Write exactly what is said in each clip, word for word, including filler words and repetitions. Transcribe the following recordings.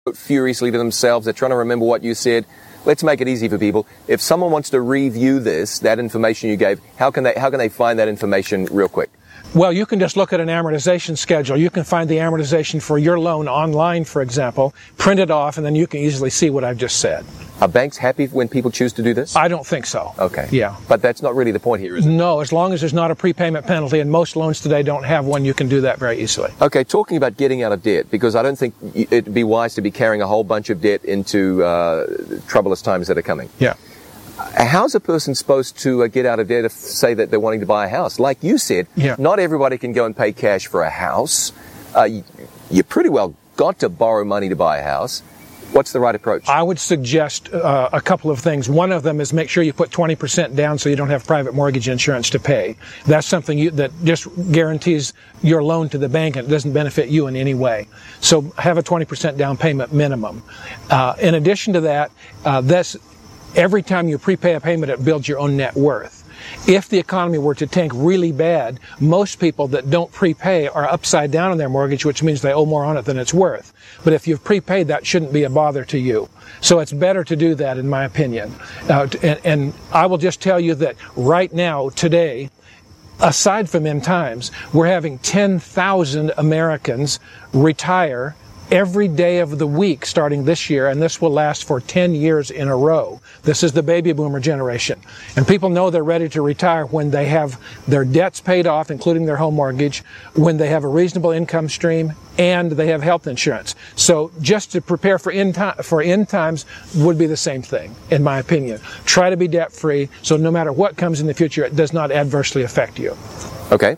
furiously to themselves. They're trying to remember what you said. Let's make it easy for people. If someone wants to review this, that information you gave, how can they how can they find that information real quick? Well, you can just look at an amortization schedule. You can find the amortization for your loan online, for example, print it off, and then you can easily see what I've just said. Are banks happy when people choose to do this? I don't think so. Okay. Yeah. But that's not really the point here, is it? No, as long as there's not a prepayment penalty, and most loans today don't have one, you can do that very easily. Okay, talking about getting out of debt, because I don't think it'd be wise to be carrying a whole bunch of debt into uh, troublous times that are coming. Yeah. How's a person supposed to uh, get out of debt if, say, that they're wanting to buy a house? Like you said, yeah. Not everybody can go and pay cash for a house. Uh, you, you pretty well got to borrow money to buy a house. What's the right approach? I would suggest uh, a couple of things. One of them is make sure you put twenty percent down so you don't have private mortgage insurance to pay. That's something you, that just guarantees your loan to the bank, and it doesn't benefit you in any way. So have a twenty percent down payment minimum. Uh, in addition to that, uh, that's every time you prepay a payment, it builds your own net worth. If the economy were to tank really bad, most people that don't prepay are upside down on their mortgage, which means they owe more on it than it's worth. But if you've prepaid, that shouldn't be a bother to you. So it's better to do that, in my opinion. Uh, and, and I will just tell you that right now, today, aside from end times, we're having ten thousand Americans retire every day of the week starting this year, and this will last for ten years in a row. This is the baby boomer generation. And people know they're ready to retire when they have their debts paid off, including their home mortgage, when they have a reasonable income stream, and they have health insurance. So just to prepare for end, time, for end times would be the same thing, in my opinion. Try to be debt-free, so no matter what comes in the future, it does not adversely affect you. Okay.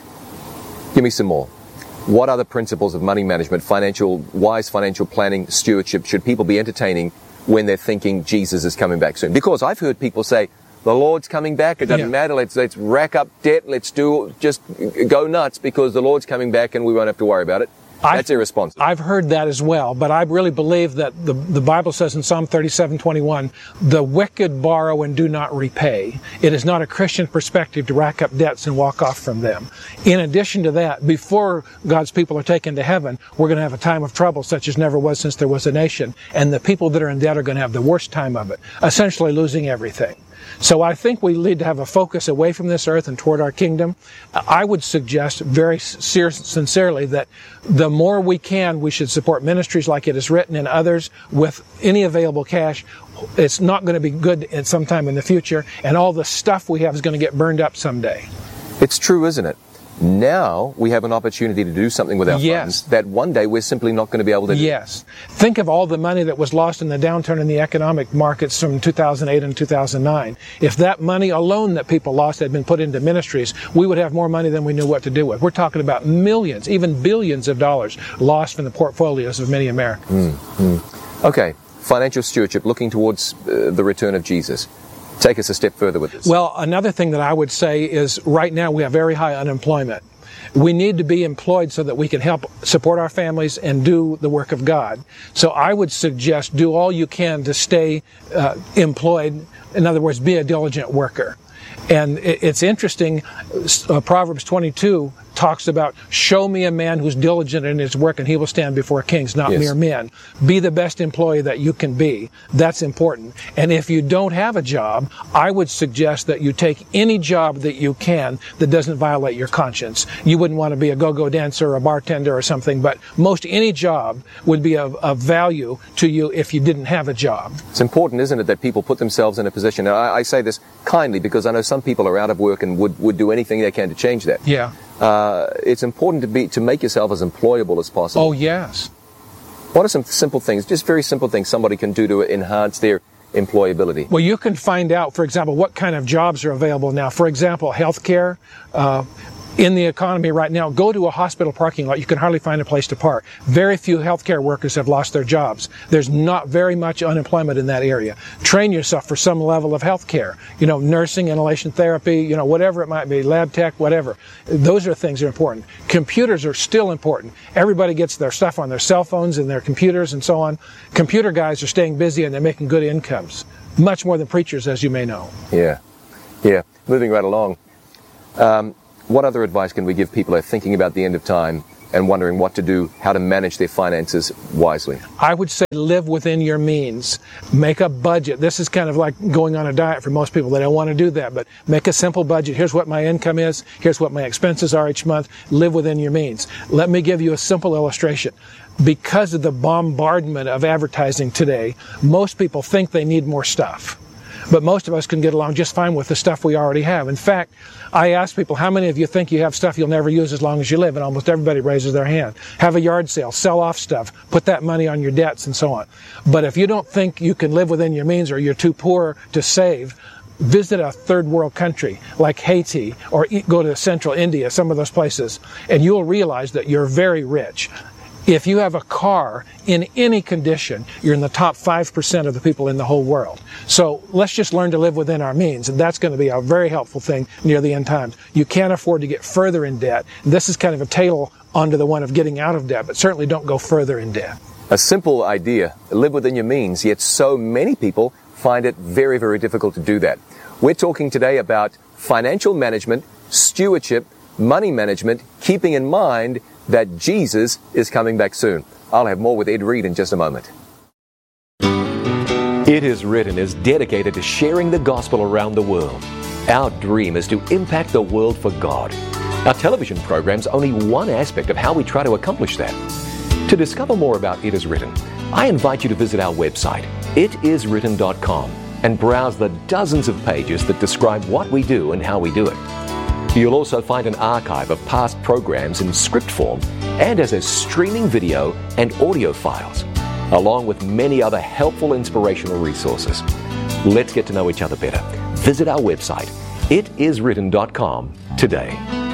Give me some more. What other principles of money management, financial, wise financial planning, stewardship should people be entertaining when they're thinking Jesus is coming back soon? Because I've heard people say, the Lord's coming back, it doesn't yeah. matter, let's let's rack up debt, let's do, just go nuts because the Lord's coming back and we won't have to worry about it. That's I've, irresponsible. I've heard that as well, but I really believe that the, the Bible says in Psalm thirty-seven twenty-one, the wicked borrow and do not repay. It is not a Christian perspective to rack up debts and walk off from them. In addition to that, before God's people are taken to heaven, we're going to have a time of trouble such as never was since there was a nation, and the people that are in debt are going to have the worst time of it, essentially losing everything. So I think we need to have a focus away from this earth and toward our kingdom. I would suggest very sincerely that the more we can, we should support ministries like it is written and others with any available cash. It's not going to be good at some time in the future, and all the stuff we have is going to get burned up someday. It's true, isn't it? Now we have an opportunity to do something with our yes. funds that one day we're simply not going to be able to do. Yes. Think of all the money that was lost in the downturn in the economic markets from two thousand eight and two thousand nine. If that money alone that people lost had been put into ministries, we would have more money than we knew what to do with. We're talking about millions, even billions of dollars lost from the portfolios of many Americans. Mm-hmm. Okay. Financial stewardship, looking towards uh, the return of Jesus. Take us a step further with this. Well, another thing that I would say is right now we have very high unemployment. We need to be employed so that we can help support our families and do the work of God. So I would suggest do all you can to stay uh, employed. In other words, be a diligent worker. And it's interesting, uh, Proverbs twenty-two talks about, show me a man who's diligent in his work and he will stand before kings, not yes. mere men. Be the best employee that you can be. That's important. And if you don't have a job, I would suggest that you take any job that you can that doesn't violate your conscience. You wouldn't want to be a go-go dancer or a bartender or something, but most any job would be of, of value to you if you didn't have a job. It's important, isn't it, that people put themselves in a position. Now, I, I say this kindly because I know some people are out of work and would, would do anything they can to change that. Yeah. Uh, it's important to be to make yourself as employable as possible. Oh, yes. What are some simple things, just very simple things somebody can do to enhance their employability? Well, you can find out, for example, what kind of jobs are available now. For example, healthcare. Uh, in the economy right now, go to a hospital parking lot. You can hardly find a place to park. Very few healthcare workers have lost their jobs. There's not very much unemployment in that area. Train yourself for some level of healthcare. You know, nursing, inhalation therapy, you know, whatever it might be, lab tech, whatever. Those are things that are important. Computers are still important. Everybody gets their stuff on their cell phones and their computers and so on. Computer guys are staying busy and they're making good incomes. Much more than preachers, as you may know. Yeah. Yeah. Moving right along. Um, What other advice can we give people who are thinking about the end of time and wondering what to do, how to manage their finances wisely? I would say live within your means. Make a budget. This is kind of like going on a diet for most people. They don't want to do that, but make a simple budget. Here's what my income is. Here's what my expenses are each month. Live within your means. Let me give you a simple illustration. Because of the bombardment of advertising today, most people think they need more stuff. But most of us can get along just fine with the stuff we already have. In fact, I ask people, how many of you think you have stuff you'll never use as long as you live? And almost everybody raises their hand. Have a yard sale, sell off stuff, put that money on your debts and so on. But if you don't think you can live within your means or you're too poor to save, visit a third world country like Haiti or go to central India, some of those places, and you'll realize that you're very rich. If you have a car in any condition, you're in the top five percent of the people in the whole world. So let's just learn to live within our means, and that's going to be a very helpful thing near the end times. You can't afford to get further in debt. This is kind of a tail onto the one of getting out of debt, but certainly don't go further in debt. A simple idea, live within your means, yet so many people find it very, very difficult to do that. We're talking today about financial management, stewardship, money management, keeping in mind that Jesus is coming back soon. I'll have more with Ed Reed in just a moment. It Is Written is dedicated to sharing the gospel around the world. Our dream is to impact the world for God. Our television program's only one aspect of how we try to accomplish that. To discover more about It Is Written, I invite you to visit our website, it is written dot com, and browse the dozens of pages that describe what we do and how we do it. You'll also find an archive of past programs in script form and as a streaming video and audio files, along with many other helpful inspirational resources. Let's get to know each other better. Visit our website, it is written dot com, today.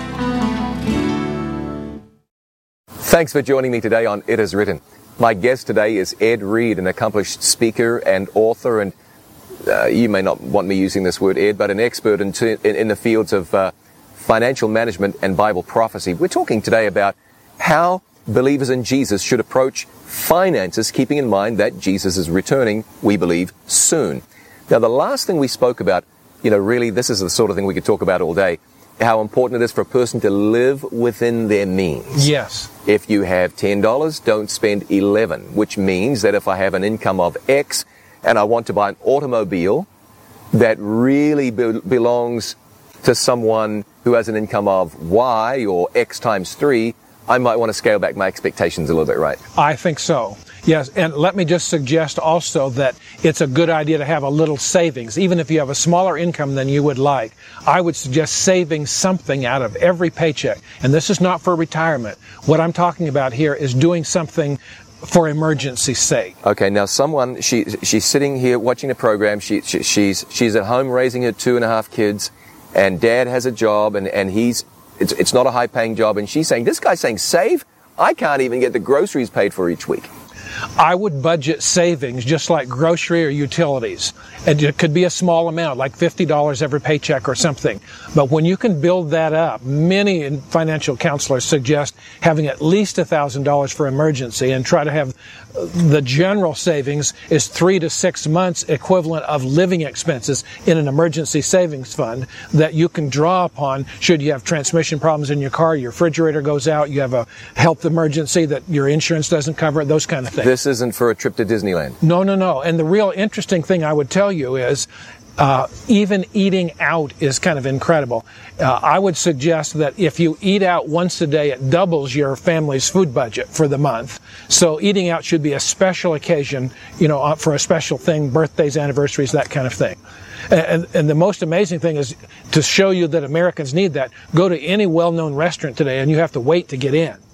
Thanks for joining me today on It Is Written. My guest today is Ed Reed, an accomplished speaker and author, and uh, you may not want me using this word, Ed, but an expert in, t- in, in the fields of uh, financial management and Bible prophecy. We're talking today about how believers in Jesus should approach finances, keeping in mind that Jesus is returning, we believe, soon. Now, the last thing we spoke about, you know, really, this is the sort of thing we could talk about all day, how important it is for a person to live within their means. Yes. If you have ten dollars, don't spend eleven dollars, which means that if I have an income of X and I want to buy an automobile that really be- belongs to someone who has an income of Y or X times three, I might want to scale back my expectations a little bit, right? I think so. Yes, and let me just suggest also that it's a good idea to have a little savings. Even if you have a smaller income than you would like, I would suggest saving something out of every paycheck. And this is not for retirement. What I'm talking about here is doing something for emergency's sake. Okay, now someone, she she's sitting here watching the program, she, she she's she's at home raising her two and a half kids, and dad has a job, and, and he's it's it's not a high paying job, and she's saying, this guy's saying save? I can't even get the groceries paid for each week. I would budget savings just like grocery or utilities. And it could be a small amount, like fifty dollars every paycheck or something. But when you can build that up, many financial counselors suggest having at least one thousand dollars for emergency, and try to have the general savings is three to six months equivalent of living expenses in an emergency savings fund that you can draw upon should you have transmission problems in your car, your refrigerator goes out, you have a health emergency that your insurance doesn't cover, those kind of things. This isn't for a trip to Disneyland. No, no, no. And the real interesting thing I would tell you is uh, even eating out is kind of incredible. Uh, I would suggest that if you eat out once a day, it doubles your family's food budget for the month. So eating out should be a special occasion, you know, for a special thing, birthdays, anniversaries, that kind of thing. And, and the most amazing thing is to show you that Americans need that. Go to any well-known restaurant today and you have to wait to get in.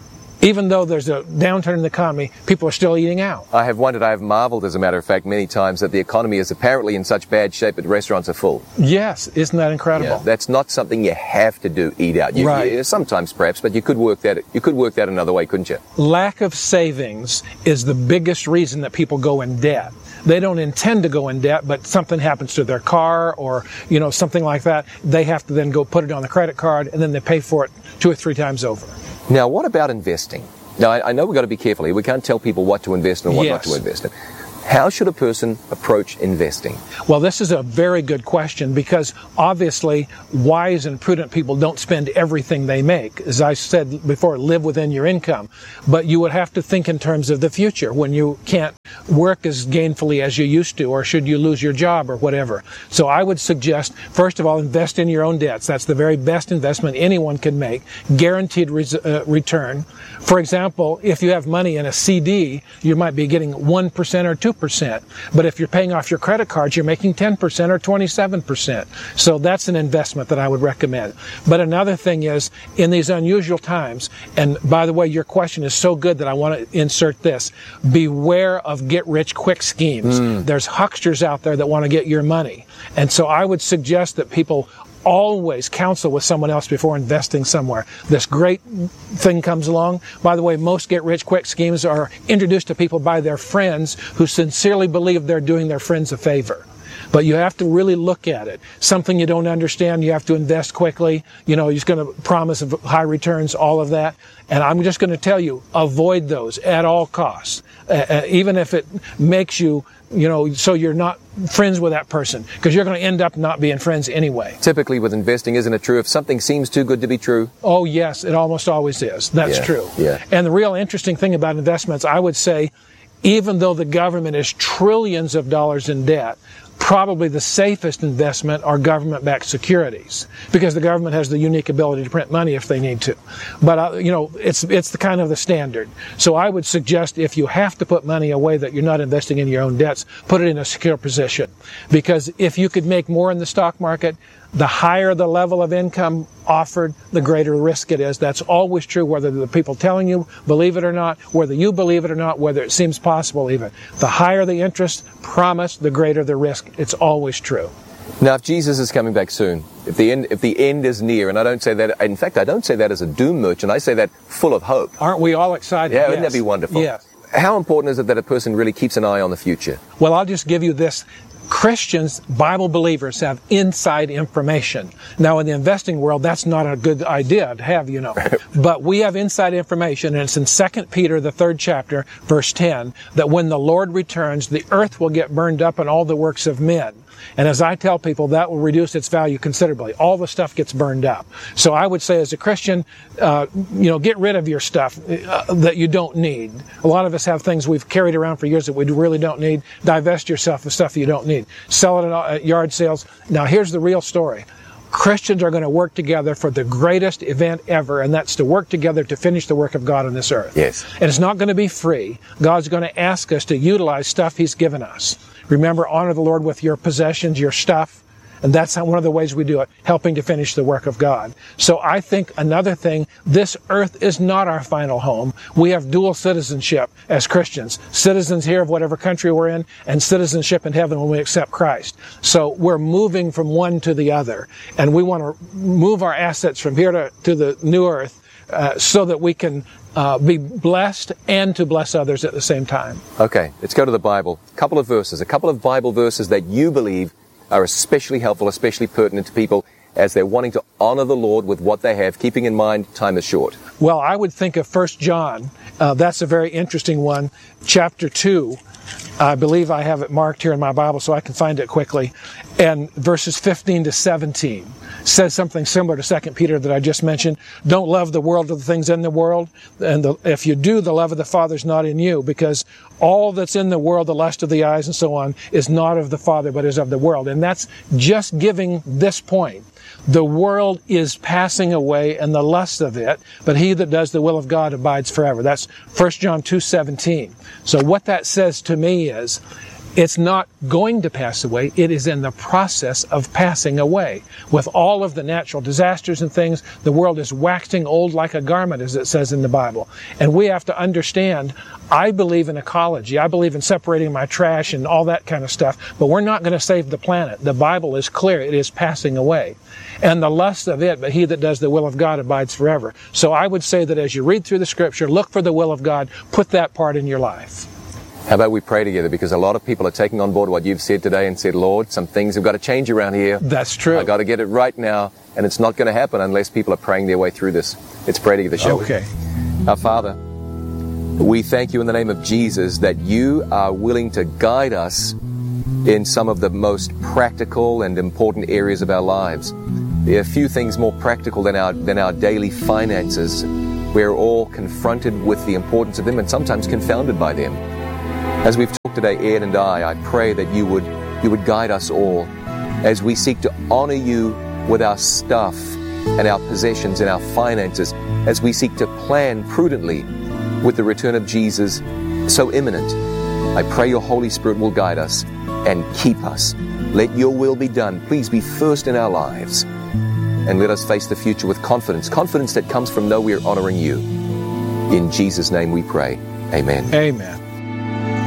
Even though there's a downturn in the economy, people are still eating out. I have wondered, I have marveled, as a matter of fact, many times that the economy is apparently in such bad shape that restaurants are full. Yes, isn't that incredible? Yeah, that's not something you have to do, eat out. You, right. You, sometimes perhaps, but you could work that, you could work that another way, couldn't you? Lack of savings is the biggest reason that people go in debt. They don't intend to go in debt, but something happens to their car or, you know, something like that. They have to then go put it on the credit card and then they pay for it two or three times over. Now, what about investing? Now, I, I know we've got to be careful here. We can't tell people what to invest in and what yes. not to invest in. How should a person approach investing? Well, this is a very good question because obviously wise and prudent people don't spend everything they make. As I said before, live within your income. But you would have to think in terms of the future when you can't work as gainfully as you used to, or should you lose your job or whatever. So I would suggest, first of all, invest in your own debts. That's the very best investment anyone can make. Guaranteed res- uh, return. For example, if you have money in a C D, you might be getting one percent or two percent. But if you're paying off your credit cards, you're making ten percent or twenty-seven percent. So that's an investment that I would recommend. But another thing is, in these unusual times, and by the way, your question is so good that I want to insert this, beware of get-rich-quick schemes. Mm. There's hucksters out there that want to get your money. And so I would suggest that people always counsel with someone else before investing somewhere. This great thing comes along. By the way, most get-rich-quick schemes are introduced to people by their friends who sincerely believe they're doing their friends a favor. But you have to really look at it. Something you don't understand, you have to invest quickly. You know, you're going to promise high returns, all of that. And I'm just going to tell you, avoid those at all costs. Uh, even if it makes you, you know, so you're not friends with that person, because you're going to end up not being friends anyway. Typically with investing, isn't it true? If something seems too good to be true? Oh, yes, it almost always is. That's yeah, true. Yeah. And the real interesting thing about investments, I would say, even though the government is trillions of dollars in debt, probably the safest investment are government-backed securities, because the government has the unique ability to print money if they need to. But, uh, you know, it's it's the kind of the standard. So I would suggest if you have to put money away that you're not investing in your own debts, put it in a secure position. Because if you could make more in the stock market, the higher the level of income offered, the greater risk it is. That's always true, whether the people telling you believe it or not, whether you believe it or not, whether it seems possible even. The higher the interest promised, the greater the risk. It's always true. Now, if Jesus is coming back soon, if the end, if the end is near, and I don't say that, in fact, I don't say that as a doom merchant, I say that full of hope. Aren't we all excited? Yeah, yes. Wouldn't that be wonderful? Yes. How important is it that a person really keeps an eye on the future? Well, I'll just give you this. Christians, Bible believers, have inside information. Now, in the investing world, that's not a good idea to have, you know. But we have inside information, and it's in Second Peter, the third chapter, verse ten, that when the Lord returns, the earth will get burned up and all the works of men. And as I tell people, that will reduce its value considerably. All the stuff gets burned up. So I would say as a Christian, uh, you know, get rid of your stuff uh, that you don't need. A lot of us have things we've carried around for years that we really don't need. Divest yourself of stuff you don't need. Sell it at yard sales. Now here's the real story. Christians are going to work together for the greatest event ever, and that's to work together to finish the work of God on this earth. Yes. And it's not going to be free. God's going to ask us to utilize stuff He's given us. Remember, honor the Lord with your possessions, your stuff. And that's how, one of the ways we do it, helping to finish the work of God. So I think another thing, this earth is not our final home. We have dual citizenship as Christians. Citizens here of whatever country we're in, and citizenship in heaven when we accept Christ. So we're moving from one to the other. And we want to move our assets from here to, to the new earth uh, so that we can uh, be blessed and to bless others at the same time. Okay, let's go to the Bible. A couple of verses, a couple of Bible verses that you believe are especially helpful, especially pertinent to people as they're wanting to honor the Lord with what they have, keeping in mind time is short. Well, I would think of First John. Uh, that's a very interesting one. Chapter two. I believe I have it marked here in my Bible so I can find it quickly. And verses fifteen to seventeen says something similar to Second Peter that I just mentioned. Don't love the world or the things in the world. And the, if you do, the love of the Father is not in you, because all that's in the world, the lust of the eyes and so on, is not of the Father, but is of the world. And that's just giving this point. The world is passing away and the lust of it, but he that does the will of God abides forever. That's First John two seventeen. So what that says to me is, it's not going to pass away. It is in the process of passing away. With all of the natural disasters and things, the world is waxing old like a garment, as it says in the Bible. And we have to understand, I believe in ecology. I believe in separating my trash and all that kind of stuff. But we're not going to save the planet. The Bible is clear. It is passing away. And the lust of it, but he that does the will of God abides forever. So I would say that as you read through the Scripture, look for the will of God. Put that part in your life. How about we pray together? Because a lot of people are taking on board what you've said today and said, Lord, some things have got to change around here. That's true. I've got to get it right now, and it's not going to happen unless people are praying their way through this. Let's pray together, shall okay. we? Our Father, We thank you in the name of Jesus that you are willing to guide us in some of the most practical and important areas of our lives. There are few things more practical than our, than our daily finances. We're all confronted with the importance of them and sometimes confounded by them. As we've talked today, Ed and I, I pray that you would, you would guide us all as we seek to honor you with our stuff and our possessions and our finances, as we seek to plan prudently with the return of Jesus so imminent. I pray your Holy Spirit will guide us and keep us. Let your will be done. Please be first in our lives. And let us face the future with confidence, confidence that comes from know we're honoring you. In Jesus' name we pray. Amen. Amen.